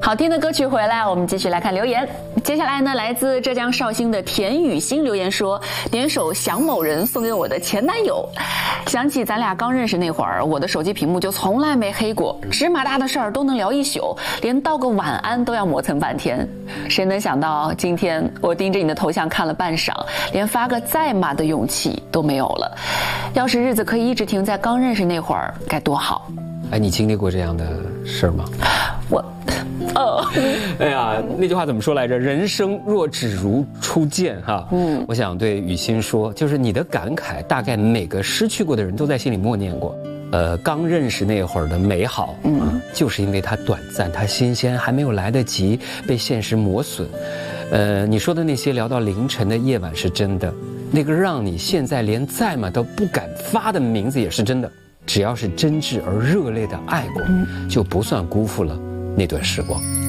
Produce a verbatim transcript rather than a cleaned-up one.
好听的歌曲回来，我们继续来看留言。接下来呢，来自浙江绍兴的田雨欣留言说，点首想某人送给我的前男友。想起咱俩刚认识那会儿，我的手机屏幕就从来没黑过，芝麻大的事儿都能聊一宿，连道个晚安都要磨蹭半天。谁能想到今天我盯着你的头像看了半晌，连发个在吗的勇气都没有了。要是日子可以一直停在刚认识那会儿，该多好。 哎，你经历过这样的事儿吗？ 我，哦， 哎呀，那句话怎么说来着？人生若只如初见，哈。嗯，我想对雨欣说，就是你的感慨，大概每个失去过的人都在心里默念过。呃，刚认识那会儿的美好，嗯，就是因为它短暂，它新鲜，还没有来得及被现实磨损。呃，你说的那些聊到凌晨的夜晚是真的，那个让你现在连在吗都不敢发的名字也是真的。只要是真挚而热烈的爱过，就不算辜负了那段时光。